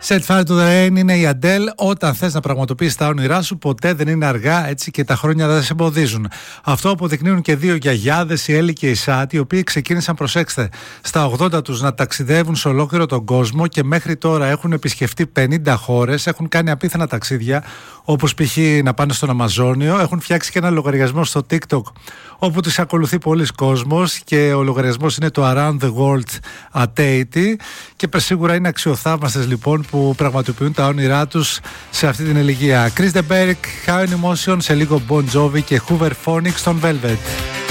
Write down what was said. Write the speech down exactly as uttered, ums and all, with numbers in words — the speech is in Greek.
Set Fire to the Rain είναι η Adele. Όταν θες να πραγματοποιήσεις τα όνειρά σου, ποτέ δεν είναι αργά, έτσι, και τα χρόνια δεν σε εμποδίζουν. Αυτό αποδεικνύουν και δύο γιαγιάδες, η Έλλη και η Σάτι, οι οποίοι ξεκίνησαν, προσέξτε, στα ογδόντα τους να ταξιδεύουν σε ολόκληρο τον κόσμο και μέχρι τώρα έχουν επισκεφτεί πενήντα χώρες, έχουν κάνει απίθανα ταξίδια, όπως π.χ. να πάνε στον Αμαζόνιο. Έχουν φτιάξει και ένα λογαριασμό στο TikTok όπου τις ακολουθεί πολλοί κόσμος και ο λογαριασμός είναι το Around the World at eighty και σίγουρα είναι αξιοθαύμαστες λοιπόν που πραγματοποιούν τα όνειρά τους σε αυτή την ηλικία. Chris de Berg, High on Emotion, σε λίγο Bon Jovi και Hoover Phonics στον Velvet.